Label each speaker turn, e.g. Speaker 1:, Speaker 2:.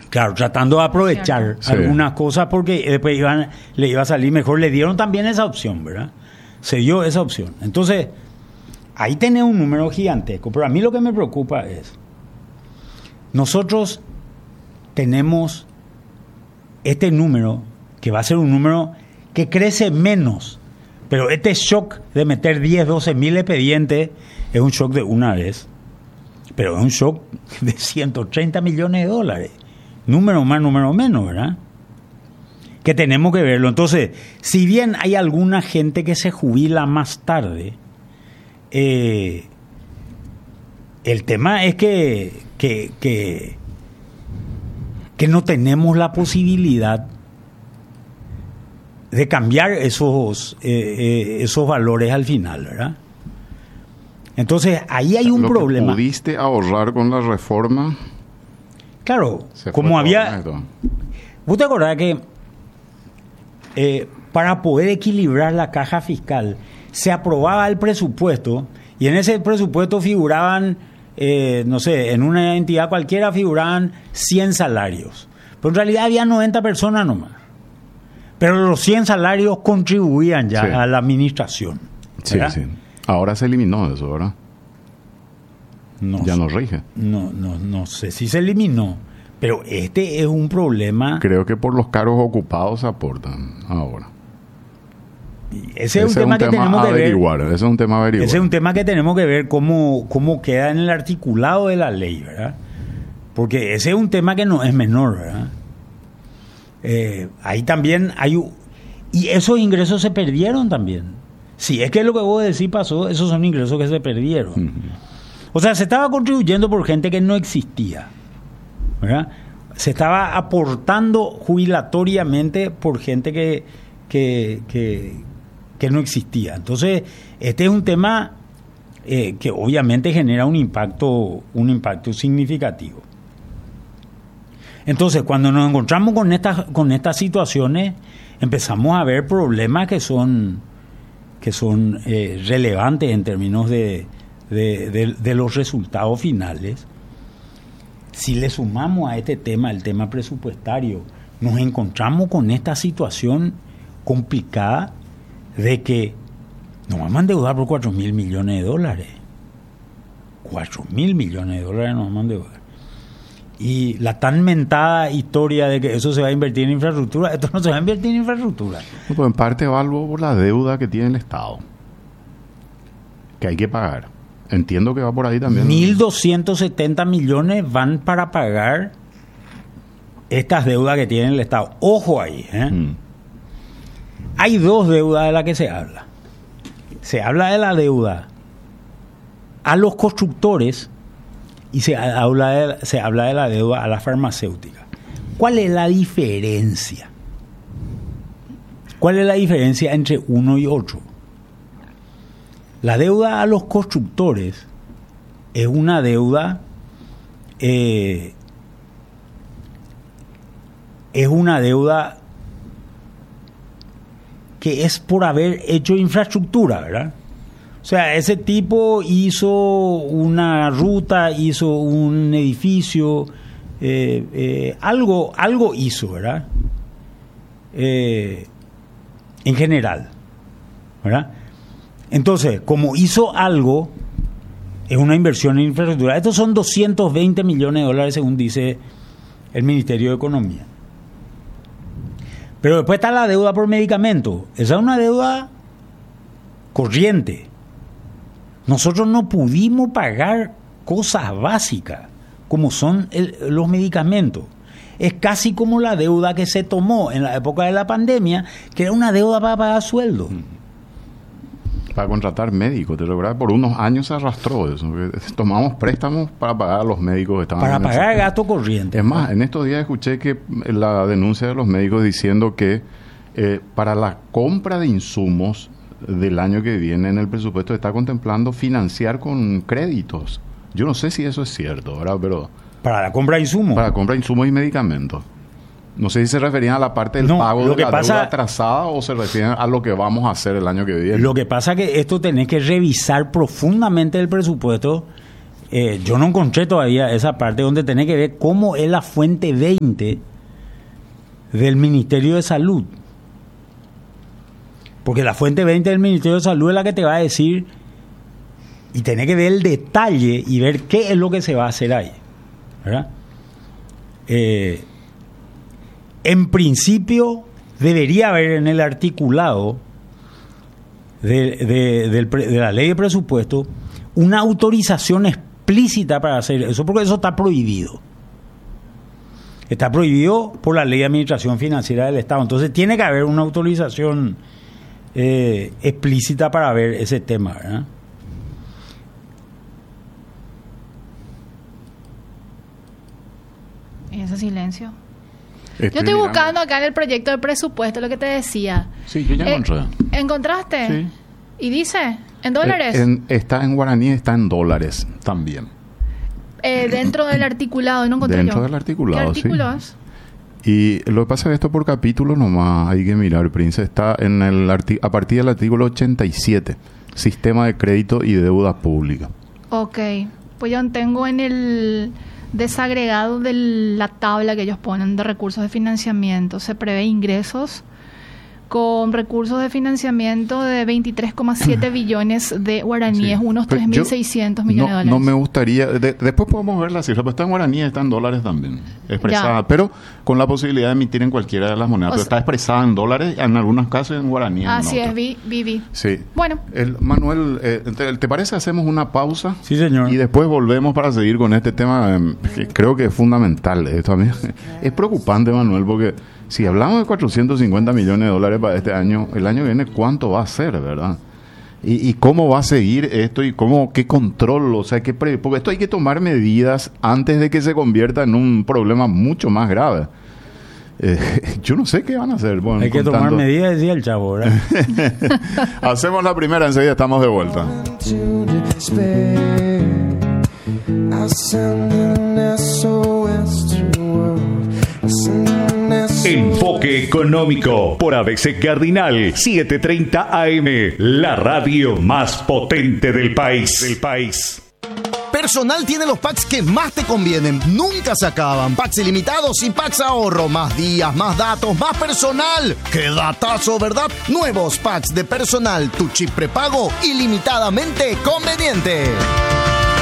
Speaker 1: Claro, tratando de aprovechar algunas cosas porque después le iba a salir mejor. Le dieron también esa opción, ¿verdad? Se dio esa opción. Entonces, ahí tenés un número gigantesco. Pero a mí lo que me preocupa es, nosotros tenemos este número, que va a ser un número que crece menos. Pero este shock de meter 10, 12 mil expedientes es un shock de una vez. Pero es un shock de 130 millones de dólares. Número más, número menos, ¿verdad? Que tenemos que verlo. Entonces, si bien hay alguna gente que se jubila más tarde, el tema es que no tenemos la posibilidad de cambiar esos valores al final, ¿verdad? Entonces, ahí hay un problema.
Speaker 2: ¿Pudiste ahorrar con la reforma?
Speaker 1: Claro, como había... ¿Vos te acordás que para poder equilibrar la caja fiscal se aprobaba el presupuesto y en ese presupuesto figuraban, no sé, en una entidad cualquiera figuraban 100 salarios? Pero en realidad había 90 personas nomás. Pero los 100 salarios contribuían ya a la administración, ¿verdad?
Speaker 2: Sí. Ahora se eliminó eso, ¿verdad? Ya no rige.
Speaker 1: No sé si se eliminó, pero este es un problema.
Speaker 2: Creo que por los cargos ocupados se aportan ahora.
Speaker 1: Ese es un tema que tenemos que ver.
Speaker 2: Ese es un tema a averiguar.
Speaker 1: Ese es un tema que tenemos que ver cómo queda en el articulado de la ley, ¿verdad? Porque ese es un tema que no es menor, ¿verdad? Ahí también hay... Y esos ingresos se perdieron también. Si es que lo que vos decís pasó, esos son ingresos que se perdieron. Uh-huh. O sea, se estaba contribuyendo por gente que no existía, ¿verdad? Se estaba aportando jubilatoriamente por gente que no existía. Entonces, este es un tema que obviamente genera un impacto significativo. Entonces, cuando nos encontramos con estas situaciones, empezamos a ver problemas que son relevantes en términos de los resultados finales. Si le sumamos a este tema, el tema presupuestario, nos encontramos con esta situación complicada de que nos vamos a endeudar por 4.000 millones de dólares. 4.000 millones de dólares nos vamos a endeudar. Y la tan mentada historia de que eso se va a invertir en infraestructura, esto no se va a invertir en infraestructura.
Speaker 2: Pues en parte va algo por la deuda que tiene el Estado, que hay que pagar. Entiendo que va por ahí también.
Speaker 1: 1.270 millones van para pagar estas deudas que tiene el Estado. Ojo ahí, ¿eh? Hay dos deudas de las que se habla. Se habla de la deuda a los constructores y se habla de la deuda a la farmacéutica. ¿Cuál es la diferencia? ¿Cuál es la diferencia entre uno y otro? La deuda a los constructores es una deuda que es por haber hecho infraestructura, ¿verdad? O sea, ese tipo hizo una ruta, hizo un edificio, algo hizo, ¿verdad? En general, ¿verdad? Entonces, como hizo algo, es una inversión en infraestructura. Estos son 220 millones de dólares, según dice el Ministerio de Economía. Pero después está la deuda por medicamento. Esa es una deuda corriente. Nosotros no pudimos pagar cosas básicas, como son los medicamentos. Es casi como la deuda que se tomó en la época de la pandemia, que era una deuda para pagar sueldo.
Speaker 2: Para contratar médicos, te recuerdas, por unos años se arrastró eso. Tomamos préstamos para pagar a los médicos que estaban...
Speaker 1: Para pagar gasto corriente.
Speaker 2: Es más, en estos días escuché que la denuncia de los médicos diciendo que para la compra de insumos del año que viene en el presupuesto está contemplando financiar con créditos. Yo no sé si eso es cierto, ¿verdad? Pero... ¿Para la compra de insumos? Para la compra de insumos y medicamentos. No sé si se referían a la parte del pago de la deuda atrasada o se refieren a lo que vamos a hacer el año que viene.
Speaker 1: Lo que pasa es que esto tenés que revisar profundamente el presupuesto yo no encontré todavía esa parte donde tenés que ver cómo es la fuente 20 del Ministerio de Salud. Porque la fuente 20 del Ministerio de Salud es la que te va a decir, y tenés que ver el detalle y ver qué es lo que se va a hacer ahí, ¿verdad? En principio debería haber en el articulado de la ley de presupuesto una autorización explícita para hacer eso, porque eso está prohibido. Está prohibido por la ley de administración financiera del Estado. Entonces tiene que haber una autorización explícita para ver ese tema, ¿verdad?
Speaker 3: ¿Y ese silencio? Yo estoy buscando acá en el proyecto de presupuesto lo que te decía.
Speaker 2: Sí, yo ya encontré.
Speaker 3: ¿Encontraste?
Speaker 2: Sí.
Speaker 3: ¿Y dice? ¿En dólares?
Speaker 2: Está en guaraní, está en dólares también.
Speaker 3: Dentro del articulado, no encontré
Speaker 2: dentro
Speaker 3: yo.
Speaker 2: Del articulado,
Speaker 3: ¿Qué artículos?
Speaker 2: Sí. Y lo que pasa es que esto por capítulo nomás hay que mirar, Prince. Está en a partir del artículo 87, Sistema de Crédito y Deuda Pública.
Speaker 3: Ok. Pues yo tengo en el desagregado de la tabla que ellos ponen de recursos de financiamiento. Se prevé ingresos con recursos de financiamiento de 23,7 billones de guaraníes, unos 3.600 millones de dólares.
Speaker 2: No me gustaría, después podemos ver la cifra, pero está en guaraníes, está en dólares también, expresada, pero con la posibilidad de emitir en cualquiera de las monedas. Pero está expresada en dólares, en algunos casos en guaraníes.
Speaker 3: Así es, vi.
Speaker 2: Sí.
Speaker 3: Bueno.
Speaker 2: Manuel, ¿te parece hacemos una pausa?
Speaker 1: Sí, señor.
Speaker 2: Y después volvemos para seguir con este tema, que creo que es fundamental. Esto a mí es preocupante, Manuel, porque si hablamos de 450 millones de dólares para este año, el año que viene, ¿cuánto va a ser, verdad? Y cómo va a seguir esto y qué control, o sea, porque esto hay que tomar medidas antes de que se convierta en un problema mucho más grave. Yo no sé qué van a hacer. Bueno,
Speaker 1: hay que tomar medidas, decía el chavo, ¿verdad?
Speaker 2: Hacemos la primera, enseguida estamos de vuelta.
Speaker 4: Enfoque Económico por ABC Cardinal 730 AM, la radio más potente del país.
Speaker 5: Personal tiene los packs que más te convienen, nunca se acaban. Packs ilimitados y packs ahorro, más días, más datos, más personal. ¡Qué datazo!, ¿verdad? Nuevos packs de Personal, tu chip prepago ilimitadamente conveniente.